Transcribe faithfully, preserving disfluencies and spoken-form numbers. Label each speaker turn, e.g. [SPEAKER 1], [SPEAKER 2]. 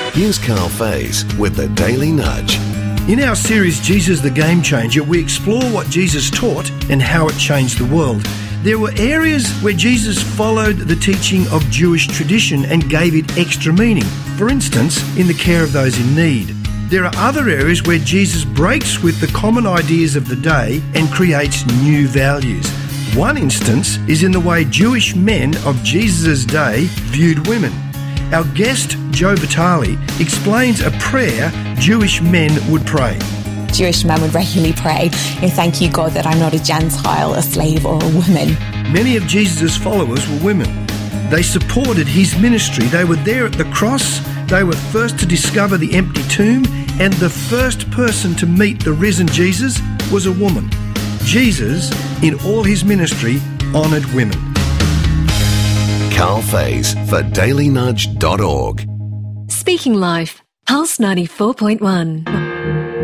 [SPEAKER 1] Here's Carl Faze with the Daily Nudge.
[SPEAKER 2] In our series, Jesus the Game Changer, we explore what Jesus taught and how it changed the world. There were areas where Jesus followed the teaching of Jewish tradition and gave it extra meaning. For instance, in the care of those in need. There are other areas where Jesus breaks with the common ideas of the day and creates new values. One instance is in the way Jewish men of Jesus' day viewed women. Our guest, Joe Vitale, explains a prayer Jewish men would pray.
[SPEAKER 3] Jewish men would regularly pray, you know, thank you, God, that I'm not a Gentile, a slave or a woman.
[SPEAKER 2] Many of Jesus' followers were women. They supported his ministry. They were there at the cross. They were first to discover the empty tomb, and the first person to meet the risen Jesus was a woman. Jesus, in all his ministry, honoured women.
[SPEAKER 1] Carl Faze for daily nudge dot org.
[SPEAKER 4] Speaking Life, Pulse ninety-four point one.